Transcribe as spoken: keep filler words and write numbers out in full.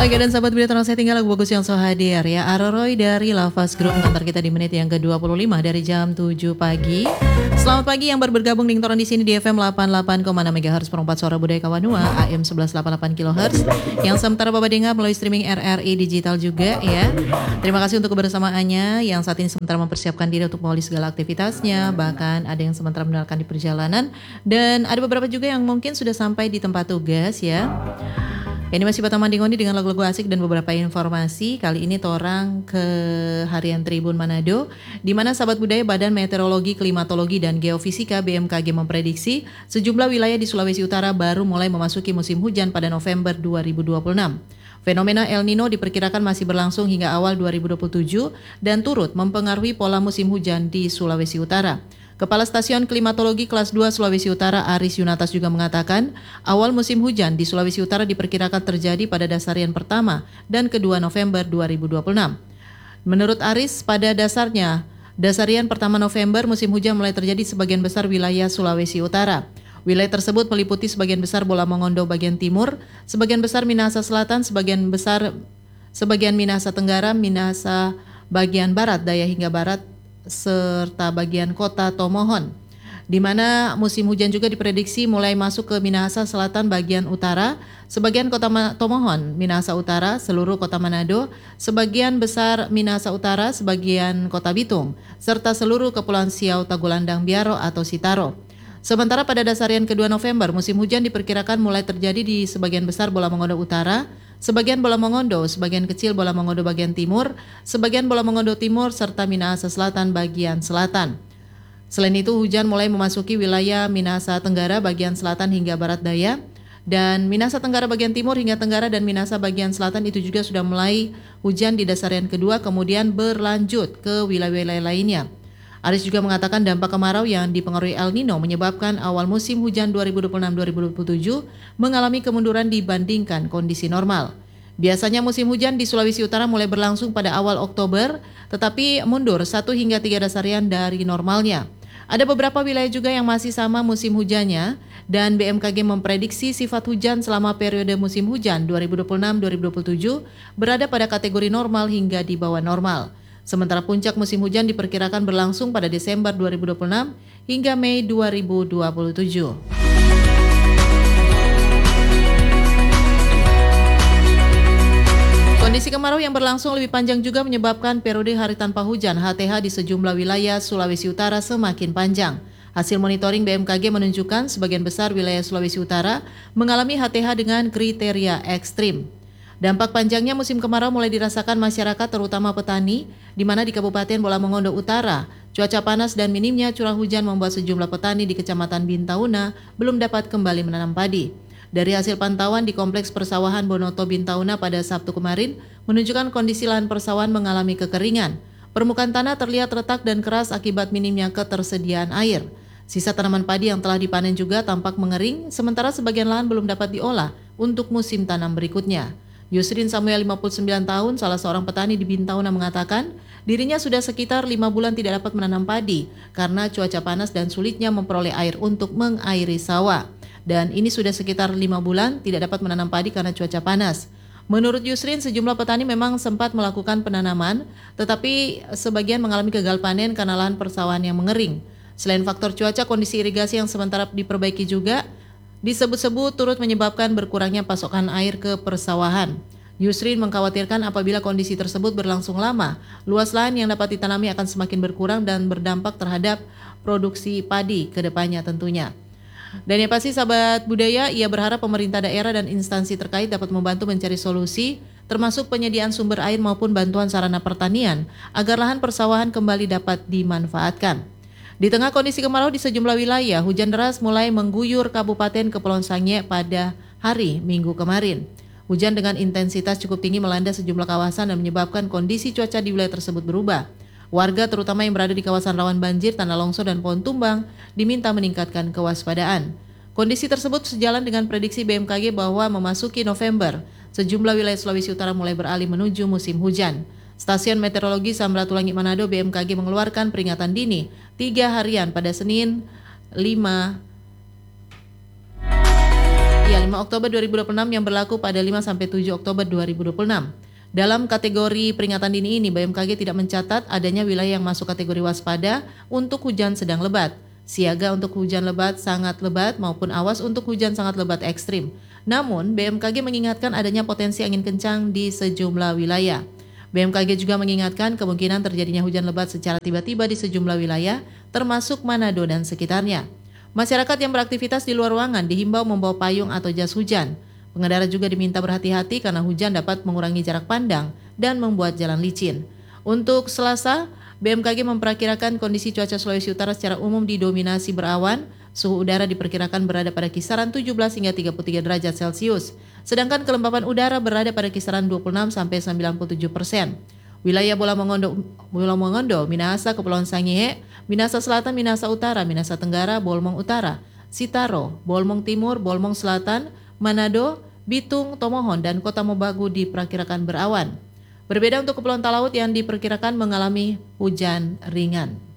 Oke, dan sahabat berita terang saya tinggal lagu bagus yang so hadir ya. Aroroy dari Lafaz Group antar kita di menit yang ke dua puluh lima dari jam tujuh pagi. Selamat pagi yang baru bergabung dengan Toran di sini di F M delapan puluh delapan koma enam MHz perempat suara budaya Kawanua, A M seratus delapan puluh delapan kilohertz. Yang sementara Bapak dengar melalui streaming R R I digital juga ya. Terima kasih untuk kebersamaannya yang saat ini sementara mempersiapkan diri untuk mengawali segala aktivitasnya, bahkan ada yang sementara mendengarkan di perjalanan dan ada beberapa juga yang mungkin sudah sampai di tempat tugas ya. Ini masih Batam Mandingoni dengan lagu-lagu asik dan beberapa informasi. Kali ini torang ke Harian Tribun Manado, di mana sahabat budaya Badan Meteorologi, Klimatologi dan Geofisika B M K G memprediksi sejumlah wilayah di Sulawesi Utara baru mulai memasuki musim hujan pada November dua ribu dua puluh enam. Fenomena El Nino diperkirakan masih berlangsung hingga awal dua ribu dua puluh tujuh dan turut mempengaruhi pola musim hujan di Sulawesi Utara. Kepala Stasiun Klimatologi Kelas dua Sulawesi Utara Aris Yunatas juga mengatakan awal musim hujan di Sulawesi Utara diperkirakan terjadi pada dasarian pertama dan kedua November dua ribu dua puluh enam. Menurut Aris, pada dasarnya dasarian pertama November musim hujan mulai terjadi sebagian besar wilayah Sulawesi Utara. Wilayah tersebut meliputi sebagian besar Bola Mongondo bagian timur, sebagian besar Minahasa Selatan, sebagian besar sebagian Minahasa Tenggara, Minahasa bagian barat, daya hingga barat, serta bagian kota Tomohon, di mana musim hujan juga diprediksi mulai masuk ke Minahasa Selatan bagian utara, sebagian kota Tomohon, Minahasa Utara, seluruh kota Manado, sebagian besar Minahasa Utara, sebagian kota Bitung, serta seluruh Kepulauan Siau, Tagulandang, Biaro atau Sitaro. Sementara pada dasarian kedua November, musim hujan diperkirakan mulai terjadi di sebagian besar Bola Mongondo Utara, sebagian Bola Mongondo, sebagian kecil Bola Mongondo bagian timur, sebagian Bola Mongondo Timur, serta Minahasa Selatan bagian selatan. Selain itu, hujan mulai memasuki wilayah Minahasa Tenggara bagian selatan hingga barat daya, dan Minahasa Tenggara bagian timur hingga Tenggara dan Minahasa bagian selatan itu juga sudah mulai hujan di dasarian kedua, kemudian berlanjut ke wilayah-wilayah lainnya. Aris juga mengatakan dampak kemarau yang dipengaruhi El Nino menyebabkan awal musim hujan dua ribu dua puluh enam dua ribu dua puluh tujuh mengalami kemunduran dibandingkan kondisi normal. Biasanya musim hujan di Sulawesi Utara mulai berlangsung pada awal Oktober, tetapi mundur satu hingga tiga dasarian dari normalnya. Ada beberapa wilayah juga yang masih sama musim hujannya, dan B M K G memprediksi sifat hujan selama periode musim hujan dua ribu dua puluh enam dua ribu dua puluh tujuh berada pada kategori normal hingga di bawah normal. Sementara puncak musim hujan diperkirakan berlangsung pada Desember dua ribu dua puluh enam hingga Mei dua ribu dua puluh tujuh. Kondisi kemarau yang berlangsung lebih panjang juga menyebabkan periode hari tanpa hujan H T H di sejumlah wilayah Sulawesi Utara semakin panjang. Hasil monitoring B M K G menunjukkan sebagian besar wilayah Sulawesi Utara mengalami H T H dengan kriteria ekstrim. Dampak panjangnya musim kemarau mulai dirasakan masyarakat terutama petani, di mana di Kabupaten Bola Mongondo Utara, cuaca panas dan minimnya curah hujan membuat sejumlah petani di Kecamatan Bintauna belum dapat kembali menanam padi. Dari hasil pantauan di Kompleks Persawahan Bonoto Bintauna pada Sabtu kemarin, menunjukkan kondisi lahan persawahan mengalami kekeringan. Permukaan tanah terlihat retak dan keras akibat minimnya ketersediaan air. Sisa tanaman padi yang telah dipanen juga tampak mengering, sementara sebagian lahan belum dapat diolah untuk musim tanam berikutnya. Yusrin Samuel lima puluh sembilan tahun, salah seorang petani di Bintauna mengatakan dirinya sudah sekitar lima bulan tidak dapat menanam padi karena cuaca panas dan sulitnya memperoleh air untuk mengairi sawah. Dan ini sudah sekitar lima bulan tidak dapat menanam padi karena cuaca panas. Menurut Yusrin, sejumlah petani memang sempat melakukan penanaman, tetapi sebagian mengalami gagal panen karena lahan persawahan yang mengering. Selain faktor cuaca, kondisi irigasi yang sementara diperbaiki juga disebut-sebut turut menyebabkan berkurangnya pasokan air ke persawahan. Yusrin mengkhawatirkan apabila kondisi tersebut berlangsung lama, luas lahan yang dapat ditanami akan semakin berkurang dan berdampak terhadap produksi padi ke depannya tentunya. Dan yang pasti sahabat budaya, ia berharap pemerintah daerah dan instansi terkait dapat membantu mencari solusi, termasuk penyediaan sumber air maupun bantuan sarana pertanian, agar lahan persawahan kembali dapat dimanfaatkan. Di tengah kondisi kemarau di sejumlah wilayah, hujan deras mulai mengguyur Kabupaten Kepulauan Sangihe pada hari Minggu kemarin. Hujan dengan intensitas cukup tinggi melanda sejumlah kawasan dan menyebabkan kondisi cuaca di wilayah tersebut berubah. Warga terutama yang berada di kawasan rawan banjir, tanah longsor dan pohon tumbang diminta meningkatkan kewaspadaan. Kondisi tersebut sejalan dengan prediksi B M K G bahwa memasuki November, sejumlah wilayah Sulawesi Utara mulai beralih menuju musim hujan. Stasiun Meteorologi Samratulangi Manado B M K G mengeluarkan peringatan dini tiga harian pada Senin lima Ya, lima Oktober dua ribu dua puluh enam yang berlaku pada lima sampai tujuh Oktober dua ribu dua puluh enam. Dalam kategori peringatan dini ini, B M K G tidak mencatat adanya wilayah yang masuk kategori waspada untuk hujan sedang lebat, siaga untuk hujan lebat sangat lebat maupun awas untuk hujan sangat lebat ekstrim. Namun, B M K G mengingatkan adanya potensi angin kencang di sejumlah wilayah. B M K G juga mengingatkan kemungkinan terjadinya hujan lebat secara tiba-tiba di sejumlah wilayah, termasuk Manado dan sekitarnya. Masyarakat yang beraktivitas di luar ruangan dihimbau membawa payung atau jas hujan. Pengendara juga diminta berhati-hati karena hujan dapat mengurangi jarak pandang dan membuat jalan licin. Untuk Selasa, B M K G memperkirakan kondisi cuaca Sulawesi Utara secara umum didominasi berawan, suhu udara diperkirakan berada pada kisaran tujuh belas hingga tiga puluh tiga derajat Celcius, sedangkan kelembapan udara berada pada kisaran dua puluh enam sampai sembilan puluh tujuh persen. Wilayah Bola Mongondo, Bola Mongondo, Minahasa, Kepulauan Sangihe, Minahasa Selatan, Minahasa Utara, Minahasa Tenggara, Bolmong Utara, Sitaro, Bolmong Timur, Bolmong Selatan, Manado, Bitung, Tomohon, dan Kota Mobagu diperkirakan berawan. Berbeda untuk Kepulauan Talaut yang diperkirakan mengalami hujan ringan.